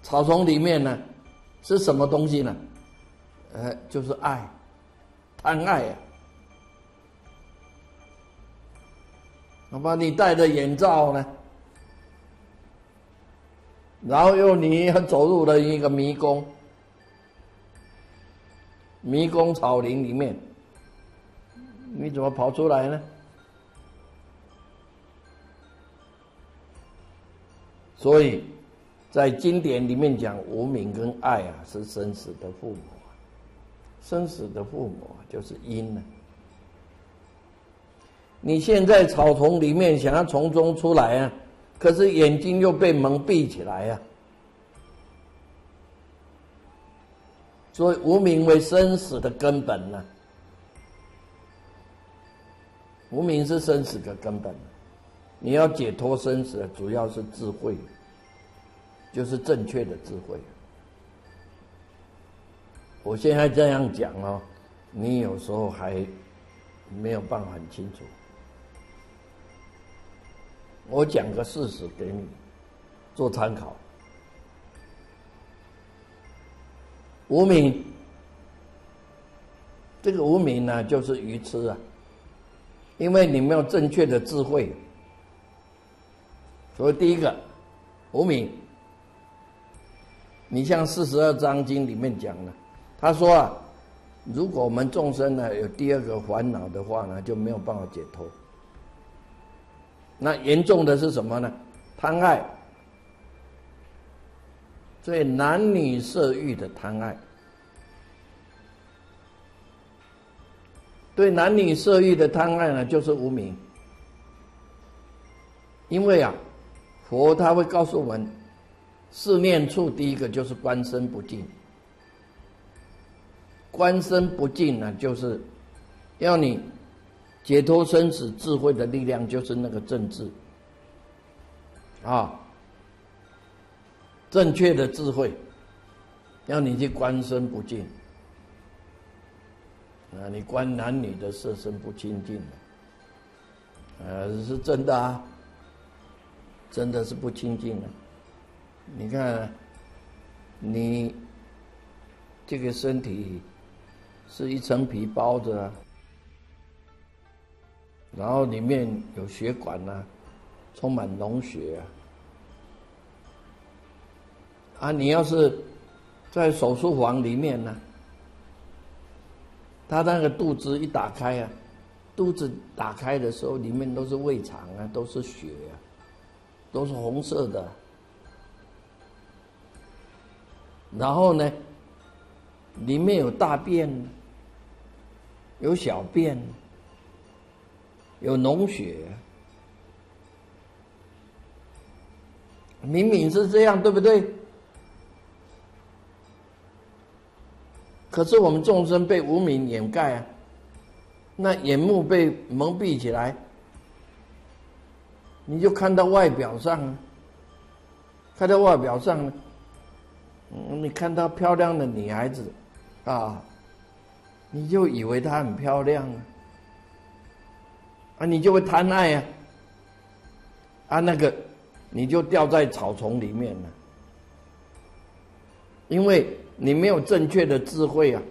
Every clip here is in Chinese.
草丛里面呢是什么东西呢？就是爱，贪爱啊。好吧，你戴着眼罩呢，然后你要走入了一个迷宫，迷宫草林里面，你怎么跑出来呢？所以在经典里面讲，无明跟爱啊是生死的父母，生死的父母就是因呢。你现在草丛里面想要从中出来啊，可是眼睛又被蒙蔽起来啊，所以无明为生死的根本呢。无明是生死的根本，你要解脱生死，主要是智慧，就是正确的智慧。我现在这样讲哦，你有时候还没有办法很清楚。我讲个事实给你做参考。无明，这个无明呢，就是愚痴啊，因为你没有正确的智慧。所以第一个无明，你像42章经里面讲的，他说啊，如果我们众生呢有第二个烦恼的话呢，就没有办法解脱。那严重的是什么呢？贪爱，所以男女色欲的贪爱，对男女色欲的贪爱呢，就是无明。因为啊，佛他会告诉我们，四念处第一个就是观身不净。观身不净呢，就是要你解脱生死智慧的力量，就是那个正智啊，正确的智慧，要你去观身不净啊，你观男女的色身不清净是真的啊，真的是不清净的。你看，你这个身体是一层皮包着啊，然后里面有血管啊，充满脓血啊，你要是在手术房里面呢，他那个肚子一打开啊，肚子打开的时候，里面都是胃肠啊，都是血啊，都是红色的。然后呢，里面有大便，有小便，有脓血，明明是这样，对不对？可是我们众生被无明掩盖啊，那眼目被蒙蔽起来，你就看到外表上，看到外表上，你看到漂亮的女孩子啊，你就以为她很漂亮啊，你就会贪爱啊，那个你就掉在草丛里面了，因为你没有正确的智慧啊，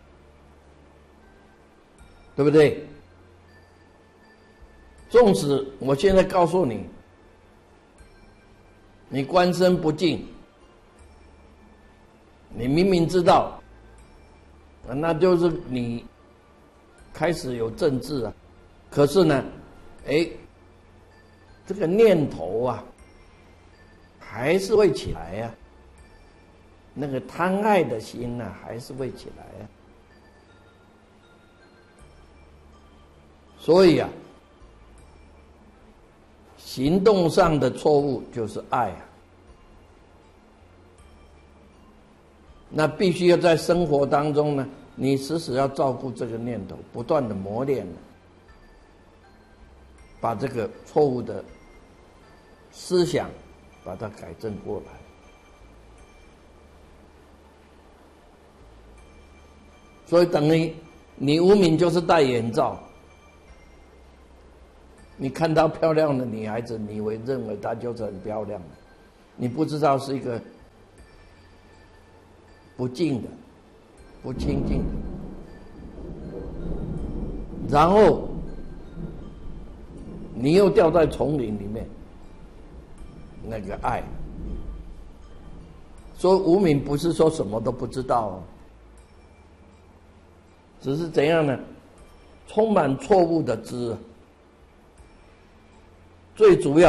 对不对？纵使我现在告诉你，你观身不净，你明明知道，那就是你开始有正智啊，可是呢，这个念头啊，还是会起来呀，那个贪爱的心呢，还是会起来呀。所以啊，行动上的错误就是爱啊。那必须要在生活当中呢，你时时要照顾这个念头，不断的磨练，把这个错误的思想把它改正过来。所以等于你无明就是戴眼罩，你看到漂亮的女孩子，你会认为她就是很漂亮，你不知道是一个不净的、不清净的，然后你又掉在丛林里面，那个爱。说无明不是说什么都不知道哦，只是怎样呢？充满错误的知，最主要